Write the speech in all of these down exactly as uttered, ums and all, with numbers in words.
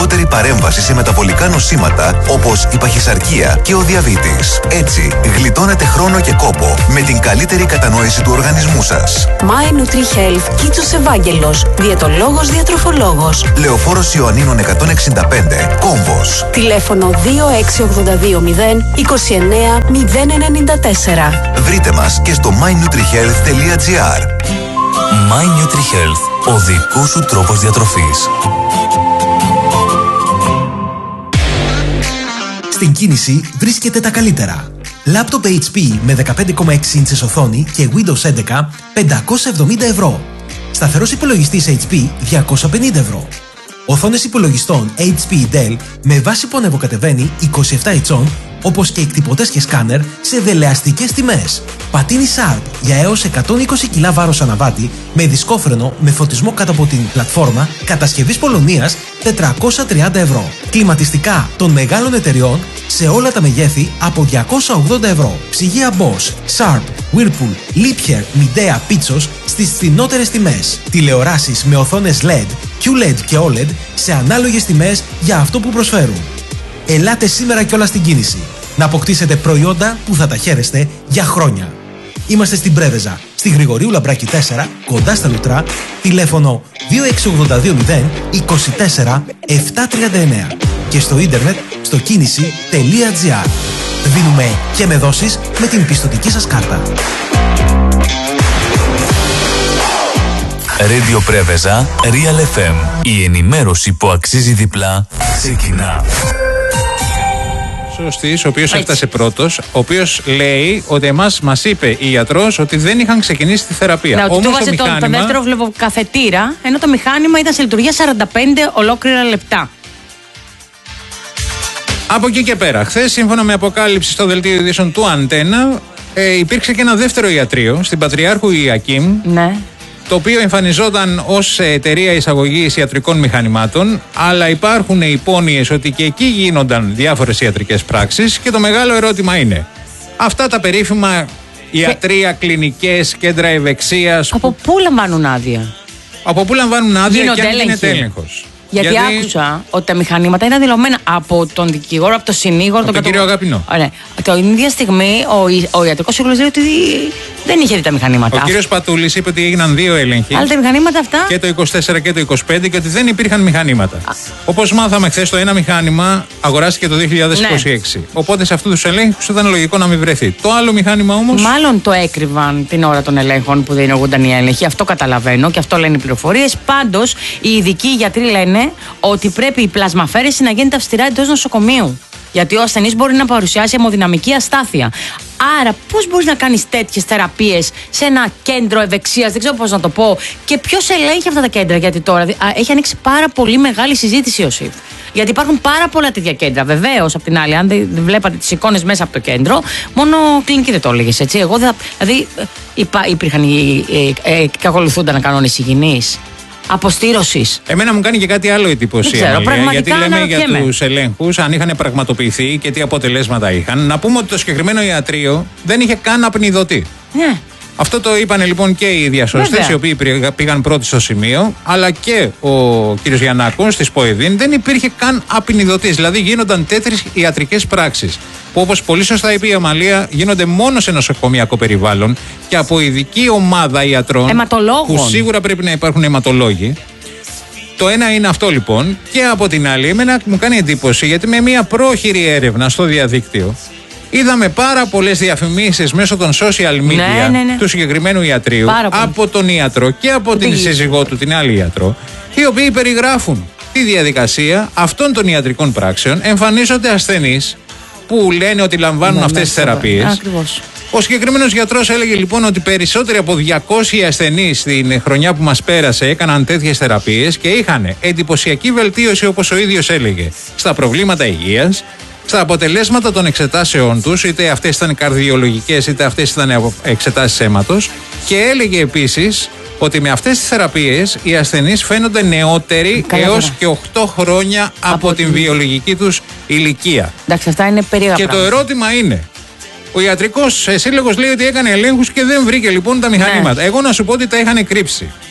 ειδικότερη παρέμβαση σε μεταβολικά νοσήματα όπως η παχυσαρκία και ο διαβήτης. Έτσι, γλιτώνετε χρόνο και κόπο με την καλύτερη κατανόηση του οργανισμού σας. My NutriHealth Κίτσος Ευάγγελος, διαιτολόγος διατροφολόγος. Λεωφόρος Ιωαννίνων εκατόν εξήντα πέντε, Κόμβος. Τηλέφωνο δύο έξι οκτώ δύο μηδέν είκοσι εννέα μηδέν ενενήντα τέσσερα. Βρείτε μας και στο my nutrihealth τελεία gr. My NutriHealth, ο δικός σου τρόπος διατροφής. Στην κίνηση βρίσκεται τα καλύτερα. Λάπτοπ έιτς πι με δεκαπέντε κόμμα έξι ίντσες οθόνη και Windows έντεκα πεντακόσια εβδομήντα ευρώ. Σταθερός υπολογιστής έιτς πι διακόσια πενήντα ευρώ. Οθόνες υπολογιστών έιτς πι Dell με βάση που ανεβοκατεβαίνει είκοσι επτά ιντσών, όπως και εκτυπωτές και σκάνερ σε δελεαστικές τιμές. Πατίνι Sharp για έως εκατόν είκοσι κιλά βάρος αναβάτη με δισκόφρενο με φωτισμό κάτω από την πλατφόρμα κατασκευής Πολωνίας τετρακόσια τριάντα ευρώ. Κλιματιστικά των μεγάλων εταιριών σε όλα τα μεγέθη από διακόσια ογδόντα ευρώ. Ψυγεία Bosch, Sharp, Whirlpool, Liebherr, Midea, Pitsos στις φθηνότερες τιμές. Τηλεοράσεις με οθόνες ελ ι ντι, κιου ελ ι ντι και ο ελ ι ντι σε ανάλογες τιμές για αυτό που προσφέρουν. Ελάτε σήμερα κιόλας στην κίνηση να αποκτήσετε προϊόντα που θα τα χαίρεστε για χρόνια. Είμαστε στην Πρέβεζα, στη Γρηγορίου Λαμπράκη τέσσερα, κοντά στα Λουτρά, τηλέφωνο δύο έξι οκτώ δύο μηδέν είκοσι τέσσερα επτακόσια τριάντα εννέα και στο ίντερνετ στο κίνηση τελεία gr. Δίνουμε και με δόσεις με την πιστωτική σας κάρτα. Radio Πρέβεζα, Real εφ εμ. Η ενημέρωση που αξίζει διπλά ξεκινά. Σωστής, ο οποίος έφτασε πρώτος, ο οποίος λέει ότι εμάς μας είπε η ιατρός ότι δεν είχαν ξεκινήσει τη θεραπεία. Ναι, ότι του βάζει το, μηχάνημα... το δεύτερο βλεβοκαθετήρα, ενώ το μηχάνημα ήταν σε λειτουργία σαράντα πέντε ολόκληρα λεπτά. Από εκεί και πέρα, χθες, σύμφωνα με αποκάλυψη στο δελτίο ειδήσεων του Αντένα, ε, υπήρξε και ένα δεύτερο ιατρείο στην Πατριάρχου Ιακίμ. Ναι. Το οποίο εμφανιζόταν ως εταιρεία εισαγωγής ιατρικών μηχανημάτων, αλλά υπάρχουν υπόνοιες ότι και εκεί γίνονταν διάφορες ιατρικές πράξεις και το μεγάλο ερώτημα είναι, αυτά τα περίφημα ιατρεία, κλινικές, κέντρα ευεξίας... Από που... πού λαμβάνουν άδεια? Από πού λαμβάνουν άδεια και αν γίνεται έλεγχος? Γιατί, Γιατί άκουσα ότι τα μηχανήματα είναι δηλωμένα από τον δικηγόρο, από τον συνήγορο, από τον, τον κύριο κατω... Αγαπηνό. Ωραία. Την ίδια στιγμή ο, ο ιατρικός σύμβουλος λέει ότι δεν είχε δει τα μηχανήματα. Ο κύριος Πατούλης είπε ότι έγιναν δύο έλεγχοι. Αλλά τα μηχανήματα αυτά. Και το είκοσι τέσσερα και το είκοσι πέντε και ότι δεν υπήρχαν μηχανήματα. Όπως μάθαμε χθες, το ένα μηχάνημα αγοράστηκε το δύο χιλιάδες είκοσι έξι. Ναι. Οπότε σε αυτούς τους ελέγχους ήταν λογικό να μην βρεθεί. Το άλλο μηχάνημα όμως. Μάλλον το έκρυβαν την ώρα των ελέγχων που διενεργούνταν οι έλεγχοι. Αυτό καταλαβαίνω και αυτό λένε οι πληροφορίες. Πάντως οι ειδικοί γιατροί λένε ότι πρέπει η πλασμαφέρεση να γίνεται αυστηρά εντός νοσοκομείου. Γιατί ο ασθενής μπορεί να παρουσιάσει αιμοδυναμική αστάθεια. Άρα, πώς μπορείς να κάνεις τέτοιες θεραπείες σε ένα κέντρο ευεξίας, δεν ξέρω πώς να το πω, και ποιος ελέγχει αυτά τα κέντρα? Γιατί τώρα έχει ανοίξει πάρα πολύ μεγάλη συζήτηση ο ΣΥΦ. Γιατί υπάρχουν πάρα πολλά τέτοια κέντρα. Βεβαίως, απ' την άλλη, αν δεν βλέπατε τις εικόνες μέσα από το κέντρο, μόνο κλινική δεν το έλεγες, έτσι. Εγώ δεν θα. Δηλαδή, υπά, υπήρχαν οι. Ε, ε, και ακολουθούνταν κανόνες υγιεινής. Αποστήρωσης. Εμένα μου κάνει και κάτι άλλο εντύπωση. Ξέρω, γιατί λέμε για τους ελέγχους, αν είχαν πραγματοποιηθεί και τι αποτελέσματα είχαν. Να πούμε ότι το συγκεκριμένο ιατρείο δεν είχε καν απνιδωτή. Ναι. Αυτό το είπαν λοιπόν και οι διασώστες, οι οποίοι πήγαν πρώτοι στο σημείο, αλλά και ο κ. Γιαννάκος της ΠΟΕΔΗΝ. Δεν υπήρχε καν απεινιδωτής. Δηλαδή γίνονταν τέτοιες ιατρικές πράξεις που, όπως πολύ σωστά είπε η Αμαλία, γίνονται μόνο σε νοσοκομιακό περιβάλλον και από ειδική ομάδα ιατρών, αιματολόγων, που σίγουρα πρέπει να υπάρχουν αιματολόγοι. Το ένα είναι αυτό λοιπόν. Και από την άλλη, εμένα μου κάνει εντύπωση, γιατί με μια πρόχειρη έρευνα στο διαδίκτυο είδαμε πάρα πολλές διαφημίσεις μέσω των social media, ναι, ναι, ναι, του συγκεκριμένου ιατρείου, από τον ιατρό και από την σύζυγό του, την άλλη ιατρό, οι οποίοι περιγράφουν τη διαδικασία αυτών των ιατρικών πράξεων. Εμφανίζονται ασθενείς που λένε ότι λαμβάνουν ναι, αυτές ναι, τις θεραπείες. Ακριβώς. Ο συγκεκριμένος γιατρός έλεγε λοιπόν ότι περισσότεροι από διακόσιοι ασθενείς την χρονιά που μας πέρασε έκαναν τέτοιες θεραπείες και είχαν εντυπωσιακή βελτίωση, όπως ο ίδιος έλεγε, στα προβλήματα υγείας, στα αποτελέσματα των εξετάσεων τους, είτε αυτές ήταν καρδιολογικές είτε αυτές ήταν εξετάσεις αίματος, και έλεγε επίσης ότι με αυτές τις θεραπείες οι ασθενείς φαίνονται νεότεροι έως και οκτώ χρόνια από, από την βιολογική τους ηλικία. Εντάξει, αυτά είναι περίεργα και πράγματα. Το ερώτημα είναι, ο ιατρικός σύλλογος λέει ότι έκανε ελέγχους και δεν βρήκε λοιπόν τα μηχανήματα. Ναι. Εγώ να σου πω ότι τα είχαν κρύψει.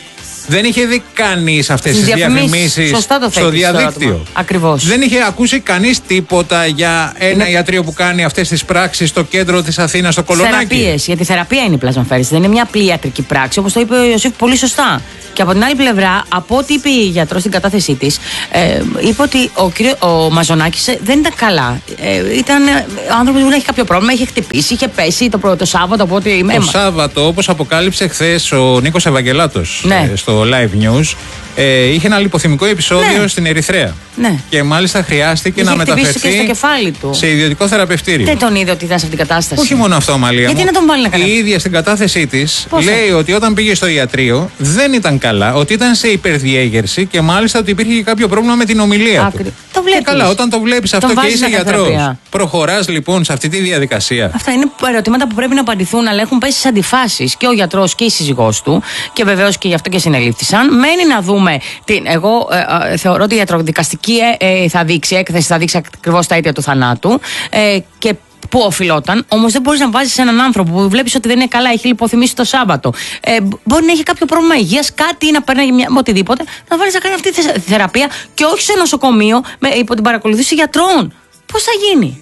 Δεν είχε δει κανείς αυτές τις διαφημίσεις στο διαδίκτυο. Ακριβώς. Δεν είχε ακούσει κανείς τίποτα για ένα ναι. ιατρείο που κάνει αυτές τις πράξεις στο κέντρο της Αθήνας, στο Κολονάκι. Θεραπείες. Γιατί η θεραπεία είναι η πλασμαφέρηση. Δεν είναι μια απλή ιατρική πράξη, όπως το είπε ο Ιωσήφ πολύ σωστά. Και από την άλλη πλευρά, από ό,τι είπε η γιατρός στην κατάθεσή της, ε, είπε ότι ο, κύριο, ο Μαζονάκης δεν ήταν καλά. Ε, ήταν άνθρωπος που έχει κάποιο πρόβλημα, είχε χτυπήσει, είχε πέσει το, το, το Σάββατο. Από ό,τι... Το Σάββατο, όπως αποκάλυψε χθες ο Νίκος Ευαγγελάτος ναι. ε, στο Live News, ε, είχε ένα λιποθυμικό επεισόδιο ναι. στην Ερυθρέα. Ναι. Και μάλιστα χρειάστηκε είχε να μεταφερθεί στο κεφάλι του. σε ιδιωτικό θεραπευτήριο. Δεν τον είδε ότι ήταν σε αυτήν την κατάσταση. Όχι μόνο αυτό, Μαλία. Γιατί μου, να τον βάλει να κάνει. Η ίδια στην κατάθεσή της λέει ότι όταν πήγε στο ιατρείο δεν ήταν καλά, ότι ήταν σε υπερδιέγερση και μάλιστα ότι υπήρχε και κάποιο πρόβλημα με την ομιλία Άκρη. του. Το βλέπεις. Και καλά, όταν το βλέπεις αυτό και είσαι γιατρός, προχωράς λοιπόν σε αυτή τη διαδικασία. Αυτά είναι ερωτήματα που πρέπει να απαντηθούν, αλλά έχουν πέσει σε αντιφάσεις και ο γιατρός και η σύζυγός του και βεβαίως και γι' αυτό και συνελήφθησαν. Μένει να δούμε. Την, εγώ ε, ε, θεωρώ ότι η ιατροδικαστική ε, ε, θα δείξει, έκθεση θα δείξει ακριβώς τα αίτια του θανάτου ε, και πού οφειλόταν. Όμως δεν μπορείς να βάζεις έναν άνθρωπο που βλέπεις ότι δεν είναι καλά, έχει λιποθυμήσει το Σάββατο. Ε, μπορεί να έχει κάποιο πρόβλημα υγείας, κάτι να παίρνει μια, οτιδήποτε, να βάλεις να κάνει αυτή τη θεραπεία και όχι σε νοσοκομείο με, υπό την παρακολουθήση γιατρών. Πώς θα γίνει.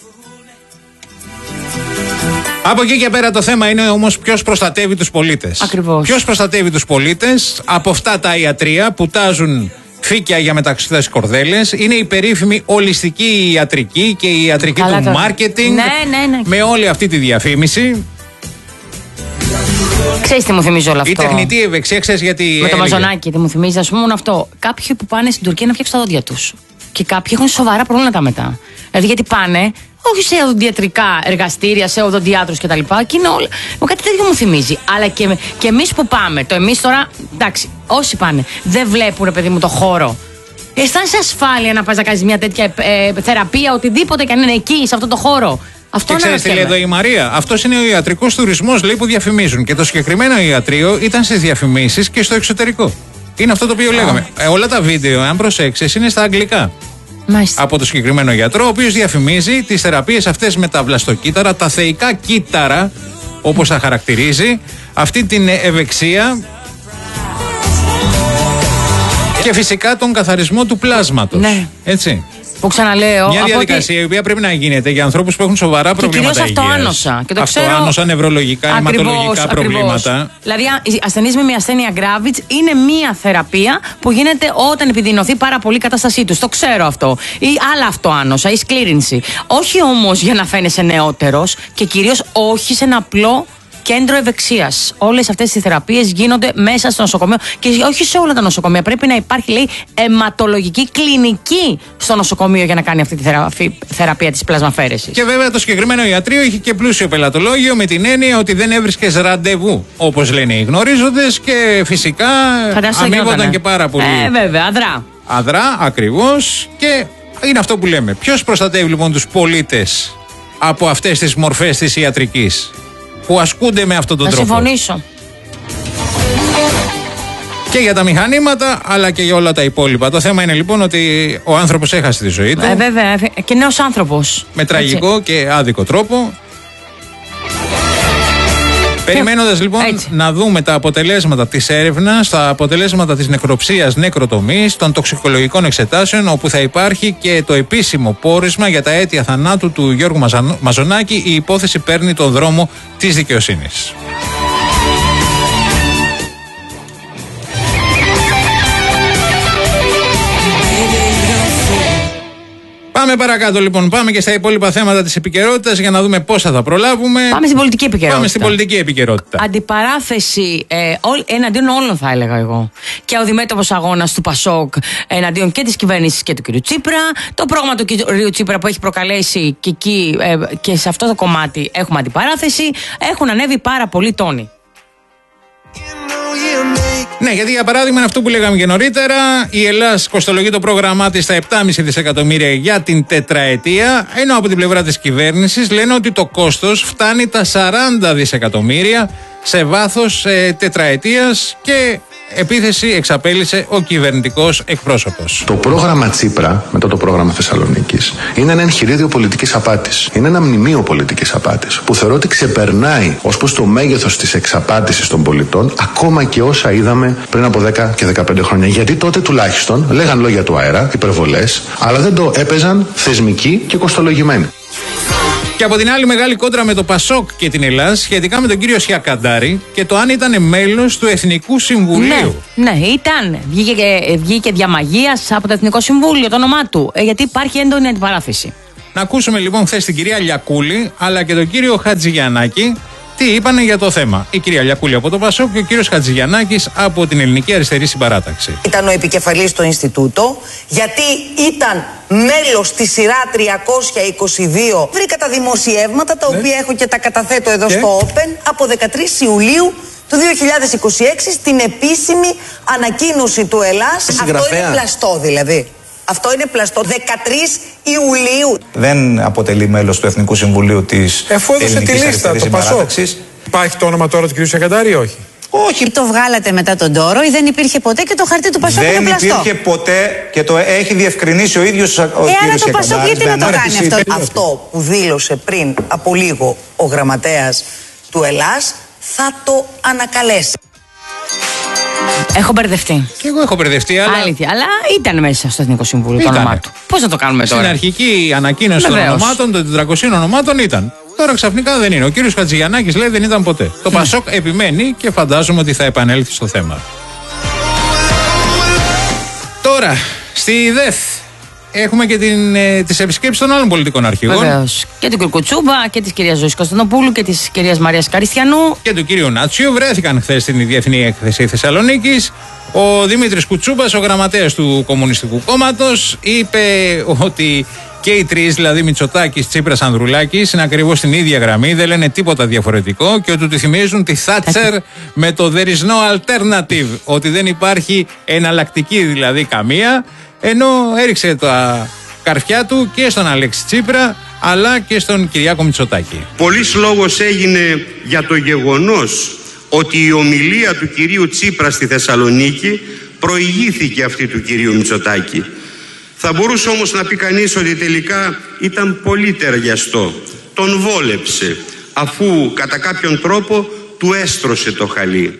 Από εκεί και πέρα το θέμα είναι όμως ποιος προστατεύει τους πολίτες. Ακριβώς. Ποιος προστατεύει τους πολίτες από αυτά τα ιατρεία που τάζουν φύκια για μεταξωτές κορδέλες. Είναι η περίφημη ολιστική ιατρική και η ιατρική Καλά, του μάρκετινγκ. Ναι, ναι, ναι. Με όλη αυτή τη διαφήμιση. Ξέρεις τι μου θυμίζει όλο αυτό. Η τεχνητή ευεξία, ξέρεις γιατί. Με έλεγε. το Μαζονάκι, τι μου θυμίζει, ας πούμε μόνο αυτό. Κάποιοι που πάνε στην Τουρκία να φτιάξουν τα δόντια τους. Και κάποιοι έχουν σοβαρά προβλήματα μετά. Δηλαδή γιατί πάνε. Όχι σε οδοντιατρικά εργαστήρια, σε οδοντιάτρους κτλ. Και είναι όλα. Μου κάτι τέτοιο μου θυμίζει. Αλλά και, και εμείς που πάμε, το εμείς τώρα, εντάξει, όσοι πάνε, δεν βλέπουν, παιδί μου, το χώρο. Αισθάνεσαι ασφάλεια να πας να κάνεις μια τέτοια ε, θεραπεία, οτιδήποτε και αν είναι εκεί, σε αυτό το χώρο. Αυτό και ξέρεις τι λέει εδώ η Μαρία. Αυτός είναι ο ιατρικός τουρισμός, λέει, που διαφημίζουν. Και το συγκεκριμένο ιατρείο ήταν στις διαφημίσεις και στο εξωτερικό. Είναι αυτό το οποίο oh. λέγαμε. Ε, όλα τα βίντεο, αν προσέξεις, είναι στα αγγλικά. Μάλιστα. Από το συγκεκριμένο γιατρό, ο οποίος διαφημίζει τις θεραπείες αυτές με τα βλαστοκύτταρα, τα θεϊκά κύτταρα, όπως τα χαρακτηρίζει, αυτή την ευεξία και φυσικά τον καθαρισμό του πλάσματος. Ναι. Έτσι. Που ξαναλέω. Μια διαδικασία ότι... η οποία πρέπει να γίνεται για ανθρώπους που έχουν σοβαρά και προβλήματα υγείας. Αυτοάνοσα. Και το αυτοάνοσα, ξέρω... νευρολογικά, αιματολογικά προβλήματα. Ακριβώς. Δηλαδή, οι ασθενείς με μια ασθένεια Γκράβιτς είναι μια θεραπεία που γίνεται όταν επιδεινωθεί πάρα πολύ η κατάστασή τους. Το ξέρω αυτό. Ή άλλα αυτοάνοσα, ή σκλήρινση. Όχι όμως για να φαίνεσαι νεότερος και κυρίως όχι σε ένα απλό κέντρο ευεξίας. Όλες αυτές οι θεραπείες γίνονται μέσα στο νοσοκομείο και όχι σε όλα τα νοσοκομεία. Πρέπει να υπάρχει, λέει, αιματολογική κλινική στο νοσοκομείο για να κάνει αυτή τη θεραπεία, θεραπεία της πλασμαφέρεσης. Και βέβαια το συγκεκριμένο ιατρείο είχε και πλούσιο πελατολόγιο με την έννοια ότι δεν έβρισκες ραντεβού, όπως λένε οι γνωρίζοντες, και φυσικά αμείβονταν και πάρα πολύ. Ε, βέβαια, αδρά. Αδρά, ακριβώς. Και είναι αυτό που λέμε. Ποιος προστατεύει λοιπόν τους πολίτες από αυτές τις μορφές της ιατρικής που ασκούνται με αυτόν τον να τρόπο. Να συμφωνήσω. Και για τα μηχανήματα, αλλά και για όλα τα υπόλοιπα. Το θέμα είναι λοιπόν ότι ο άνθρωπος έχασε τη ζωή του. Ε, βέβαια, και νέος άνθρωπος. Με τραγικό έτσι. Και άδικο τρόπο. Περιμένοντας λοιπόν έτσι. Να δούμε τα αποτελέσματα της έρευνας, τα αποτελέσματα της νεκροψίας, νεκροτομής, των τοξικολογικών εξετάσεων, όπου θα υπάρχει και το επίσημο πόρισμα για τα αίτια θανάτου του Γιώργου Μαζονάκη, η υπόθεση παίρνει τον δρόμο της δικαιοσύνης. Πάμε παρακάτω λοιπόν. Πάμε και στα υπόλοιπα θέματα της επικαιρότητας για να δούμε πώς θα τα προλάβουμε. Πάμε στην πολιτική επικαιρότητα. Πάμε στην πολιτική επικαιρότητα. Αντιπαράθεση ε, ό, εναντίον όλων, θα έλεγα εγώ. Και ο διμέτωπος αγώνας του Πασόκ εναντίον και της κυβέρνησης και του κ. Τσίπρα. Το πρόγραμμα του κ. Τσίπρα που έχει προκαλέσει και εκεί ε, και σε αυτό το κομμάτι έχουμε αντιπαράθεση. Έχουν ανέβει πάρα πολλοί τόνοι. Ναι, γιατί για παράδειγμα είναι αυτό που λέγαμε και νωρίτερα. Η Ελλάς κοστολογεί το πρόγραμμά της στα επτά κόμμα πέντε δισεκατομμύρια για την τετραετία, ενώ από την πλευρά της κυβέρνησης λένε ότι το κόστος φτάνει τα σαράντα δισεκατομμύρια σε βάθος ε, τετραετίας και επίθεση εξαπέλυσε ο κυβερνητικός εκπρόσωπος. Το πρόγραμμα Τσίπρα, μετά το πρόγραμμα Θεσσαλονίκης, είναι ένα εγχειρίδιο πολιτικής απάτης. Είναι ένα μνημείο πολιτικής απάτης που θεωρώ ότι ξεπερνάει ως προς το μέγεθος της εξαπάτησης των πολιτών ακόμα και όσα είδαμε πριν από δέκα και δεκαπέντε χρόνια. Γιατί τότε τουλάχιστον λέγαν λόγια του αέρα, υπερβολές, αλλά δεν το έπαιζαν θεσμικοί και κοστολογημένοι. Και από την άλλη, μεγάλη κόντρα με το Πασόκ και την Ελλάδα σχετικά με τον κύριο Σιακαντάρη και το αν ήταν μέλος του Εθνικού Συμβουλίου. Ναι, ναι, ήταν. Βγήκε, βγήκε διαμαγείας από το Εθνικό Συμβούλιο το όνομά του. Ε, γιατί υπάρχει έντονη αντιπαράθεση. Να ακούσουμε λοιπόν χθες την κυρία Λιακούλη αλλά και τον κύριο Χατζηγιαννάκη τι είπανε για το θέμα. Η κυρία Λιακούλη από το Πασόκ και ο κύριος Χατζηγιαννάκης από την Ελληνική Αριστερή Συμπαράταξη. Ήταν ο επικεφαλής στο Ινστιτούτο, γιατί ήταν μέλος στη σειρά τριακόσια είκοσι δύο. Βρήκα τα δημοσιεύματα, τα ναι. οποία έχω και τα καταθέτω εδώ και στο Open, από δεκατρείς Ιουλίου του δύο χιλιάδες είκοσι έξι, στην επίσημη ανακοίνωση του Ελλάς. Αυτό είναι πλαστό δηλαδή. Αυτό είναι πλαστό. δεκατρείς Ιουλίου. Δεν αποτελεί μέλος του Εθνικού Συμβουλίου της Ελληνικής Αριστερής Συμπαράταξης. Υπάρχει το όνομα τώρα του κ. Σιακαντάρη ή όχι? Όχι. Το βγάλατε μετά τον τόρο ή δεν υπήρχε ποτέ και το χαρτί του Πασόκ είναι πλαστό? Δεν υπήρχε ποτέ και το έχει διευκρινίσει ο ίδιος ο κ. Σιακαντάρης. Ε, το Πασόκ γιατί να το κάνει αυτό? Αυτό που δήλωσε πριν από λίγο ο γραμματέας του Ελλάς θα το ανακαλέσει. Έχω μπερδευτεί. Και εγώ έχω μπερδευτεί, αλλά. Αλήθεια, αλλά ήταν μέσα στο Εθνικό Συμβούλιο το όνομά του. Πώς να το κάνουμε τώρα? Στην αρχική ανακοίνωση των ονομάτων, των τετρακοσίων ονομάτων ήταν. Τώρα ξαφνικά δεν είναι. Ο κύριος Χατζηγιαννάκης λέει δεν ήταν ποτέ. Το Πασόκ επιμένει και φαντάζομαι ότι θα επανέλθει στο θέμα. Τώρα, στη ΔΕΘ έχουμε και την, ε, τις επισκέψεις των άλλων πολιτικών αρχηγών. Βεβαίως. Και του κ. Κουτσούμπα και της κυρίας Ζωής Κωνσταντοπούλου και της κυρίας Μαρίας Καριστιανού. Και του κύριου Νάτσιου. Βρέθηκαν χθες στην Διεθνή Έκθεση Θεσσαλονίκης. Ο Δημήτρης Κουτσούμπας, ο γραμματέας του Κομμουνιστικού Κόμματος, είπε ότι και οι τρεις, δηλαδή Μητσοτάκης, Τσίπρας, Ανδρουλάκης, είναι ακριβώς στην ίδια γραμμή, δεν λένε τίποτα διαφορετικό και ότι του θυμίζουν τη Θάτσερ με το there is no alternative, ότι δεν υπάρχει εναλλακτική δηλαδή καμία, ενώ έριξε τα καρφιά του και στον Αλέξη Τσίπρα αλλά και στον Κυριάκο Μητσοτάκη. Πολύς λόγος έγινε για το γεγονός ότι η ομιλία του κυρίου Τσίπρα στη Θεσσαλονίκη προηγήθηκε αυτή του κυρίου Μητσοτάκη. Θα μπορούσε όμως να πει κανείς ότι τελικά ήταν πολύ ταιριαστό. Τον βόλεψε, αφού κατά κάποιον τρόπο του έστρωσε το χαλί.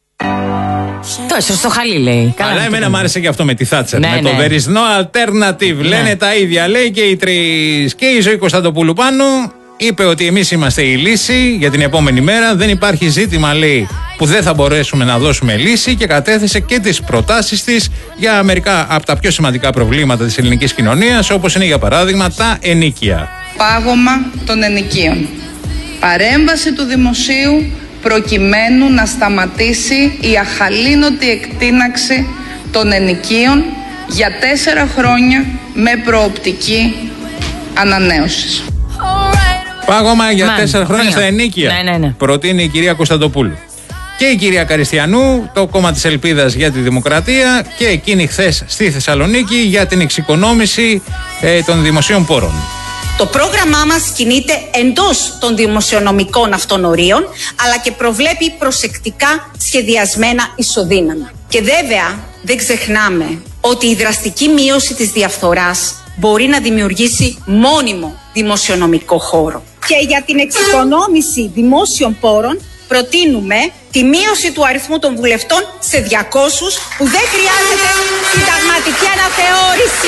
Το έστρωσε το χαλί, λέει. Καλά, αλλά εμένα μου άρεσε και αυτό με τη Θάτσερ. Ναι, με ναι. το there is no alternative. Ναι. Λένε τα ίδια, λέει και οι τρεις. Και η Ζωή Κωνσταντοπούλου πάνω είπε ότι εμείς είμαστε η λύση για την επόμενη μέρα. Δεν υπάρχει ζήτημα, λέει, που δεν θα μπορέσουμε να δώσουμε λύση, και κατέθεσε και τις προτάσεις της για μερικά από τα πιο σημαντικά προβλήματα της ελληνικής κοινωνίας, όπως είναι για παράδειγμα τα ενοίκια. Πάγωμα των ενοικίων. Παρέμβαση του δημοσίου προκειμένου να σταματήσει η αχαλήνωτη εκτείναξη των ενοικίων για τέσσερα χρόνια με προοπτική ανανέωσης. Πάγωμα για Man, τέσσερα χρόνια στα ενοίκια. Ναι, ναι, ναι. Προτείνει η κυρία Κωνσταντοπούλου. Και η κυρία Καριστιανού, το κόμμα της Ελπίδας για τη Δημοκρατία, και εκείνη χθες στη Θεσσαλονίκη για την εξοικονόμηση ε, των δημοσίων πόρων. Το πρόγραμμά μας κινείται εντός των δημοσιονομικών αυτών ορίων, αλλά και προβλέπει προσεκτικά σχεδιασμένα ισοδύναμα. Και βέβαια δεν ξεχνάμε ότι η δραστική μείωση της διαφθοράς μπορεί να δημιουργήσει μόνιμο δημοσιονομικό χώρο. Και για την εξοικονόμηση δημόσιων πόρων προτείνουμε τη μείωση του αριθμού των βουλευτών σε διακόσιους, που δεν χρειάζεται συνταγματική αναθεώρηση.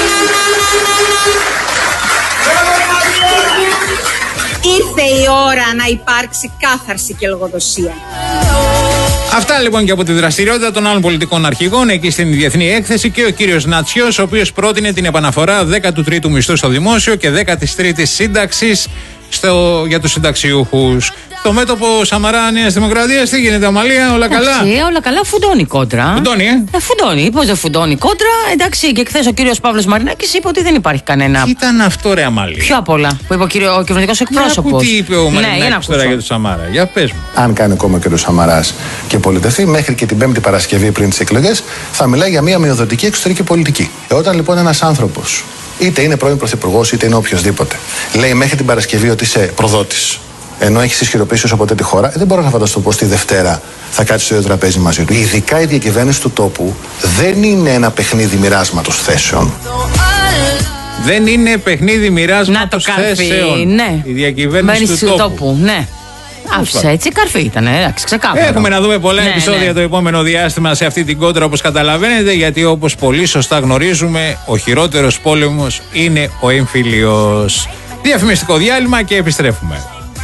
Ήρθε η ώρα να υπάρξει κάθαρση και λογοδοσία. Αυτά λοιπόν και από τη δραστηριότητα των άλλων πολιτικών αρχηγών εκεί στην Διεθνή Έκθεση, και ο κύριος Νατσιός, ο οποίος πρότεινε την επαναφορά δέκατου τρίτου μισθού στο δημόσιο και δέκατης τρίτης σύνταξης στο, για τους συνταξιούχους. Στο μέτωπο Σαμαρά Νέας Δημοκρατίας, τι γίνεται, Αμαλία, όλα καλά? Εντάξει, όλα καλά, φουντώνει κόντρα. Φουντώνει, ε? ε φουντώνει, πώς δεν φουντώνει κόντρα. Εντάξει, και χθες ο κύριος Παύλος Μαρινάκης είπε ότι δεν υπάρχει κανένα. Τι ήταν αυτό, ρε Αμαλία? Ποιο απ' όλα που είπε ο, κύριο, ο κυβερνητικός εκπρόσωπος? Τι είπε ο Μαρινάκης ναι, τώρα για τον Σαμάρα? Για πες μου. Αν κάνει ακόμα και ο Σαμαράς και πολιτευτεί, μέχρι και την Πέμπτη Παρασκευή πριν τις εκλογές, θα μιλάει για μια μειοδοτική εξωτερική πολιτική. Ε, όταν λοιπόν ένας άνθρωπος, είτε είναι πρώην πρωθυπουργός είτε είναι οποιοδήποτε, λέει μέχρι την Παρασκευή ότι είσαι προδότης, ενώ έχει ισχυροποιήσει όσο ποτέ τη χώρα, δεν μπορώ να φανταστώ πως τη Δευτέρα θα κάτσει στο ίδιο τραπέζι μαζί του. Ειδικά η διακυβέρνηση του τόπου δεν είναι ένα παιχνίδι μοιράσματος θέσεων. Δεν είναι παιχνίδι μοιράσματος θέσεων. Ναι. Η διακυβέρνηση του, του τόπου. τόπου. Ναι. Άφησε έτσι, καρφί ήταν, εντάξει, ξεκάθαρα. Έχουμε να δούμε πολλά ναι, επεισόδια ναι. το επόμενο διάστημα σε αυτή την κόντρα, όπως καταλαβαίνετε, γιατί όπως πολύ σωστά γνωρίζουμε, ο χειρότερος πόλεμος είναι ο εμφύλιος. Διαφημιστικό διάλειμμα και επιστρέφουμε.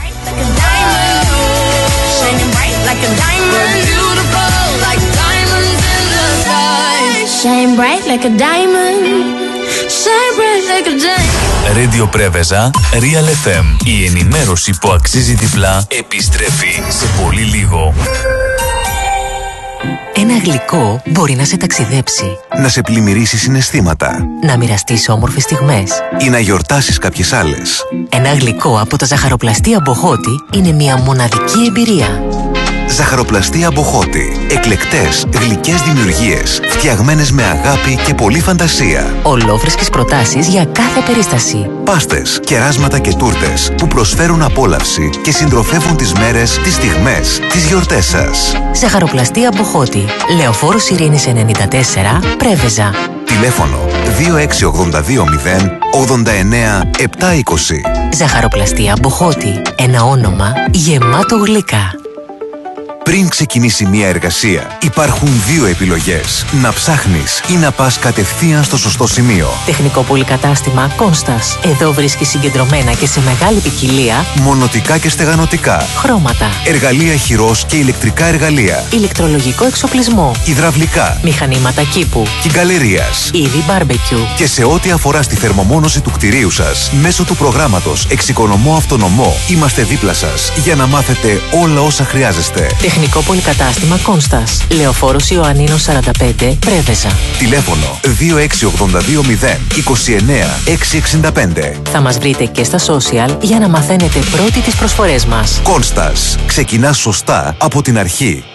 Shine bright like a diamond. Shine bright like a diamond. Radio Πρέβεζα, Real εφ εμ. Η ενημέρωση που αξίζει διπλά επιστρέφει σε πολύ λίγο. Ένα γλυκό μπορεί να σε ταξιδέψει, να σε πλημμυρίσει συναισθήματα, να μοιραστείς όμορφες στιγμές ή να γιορτάσεις κάποιες άλλες. Ένα γλυκό από τα ζαχαροπλαστεία Μποχώτη είναι μια μοναδική εμπειρία. Ζαχαροπλαστεία Μποχώτη. Εκλεκτές, γλυκές δημιουργίες, φτιαγμένες με αγάπη και πολλή φαντασία. Ολόφρεσκες προτάσεις για κάθε περίσταση. Πάστες, κεράσματα και τούρτες που προσφέρουν απόλαυση και συντροφεύουν τις μέρες, τις στιγμές, τις γιορτές σας. Ζαχαροπλαστεία Μποχώτη. Λεωφόρος Ειρήνης ενενήντα τέσσερα, Πρέβεζα. Τηλέφωνο δύο έξι ογδόντα δύο μηδέν ογδόντα εννέα επτακόσια είκοσι. Ζαχαροπλαστεία Μποχώτη. Ένα όνομα γεμάτο γλυκά. Πριν ξεκινήσει μια εργασία, υπάρχουν δύο επιλογές. Να ψάχνεις ή να πας κατευθείαν στο σωστό σημείο. Τεχνικό πολυκατάστημα Κόνστας. Εδώ βρίσκεις συγκεντρωμένα και σε μεγάλη ποικιλία μονοτικά και στεγανοτικά, χρώματα, εργαλεία χειρός και ηλεκτρικά εργαλεία, ηλεκτρολογικό εξοπλισμό, υδραυλικά, μηχανήματα κήπου, κυγκαλερίας, είδη μπάρμπεκιου. Και σε ό,τι αφορά στη θερμομόνωση του κτηρίου σας, μέσω του προγράμματος Εξοικονομώ Αυτονομό, είμαστε δίπλα σας για να μάθετε όλα όσα χρειάζεστε. Τεχνικό πολυκατάστημα Κόνστας. Λεωφόρος Ιωαννίνος σαράντα πέντε, Πρέβεζα. Τηλέφωνο δύο έξι ογδόντα δύο μηδέν είκοσι εννέα εξακόσια εξήντα πέντε. Θα μας βρείτε και στα social για να μαθαίνετε πρώτοι τις προσφορές μας. Κόνστας. Ξεκινά σωστά από την αρχή.